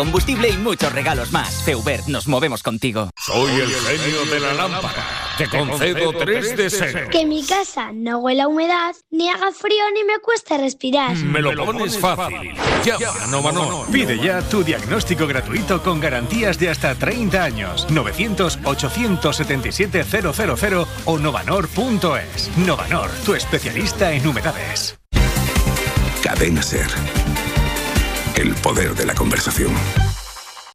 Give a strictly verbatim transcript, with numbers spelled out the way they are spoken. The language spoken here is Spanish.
combustible y muchos regalos más. Feuber, nos movemos contigo. Soy el genio de la lámpara. Te concedo tres deseos. Que mi casa no huela a humedad, ni haga frío ni me cueste respirar. Me lo pones fácil. Llama a Novanor. Pide ya tu diagnóstico gratuito con garantías de hasta treinta años. novecientos, ochocientos setenta y siete, cero cero cero o novanor punto es. Novanor, tu especialista en humedades. Cadena SER. El poder de la conversación.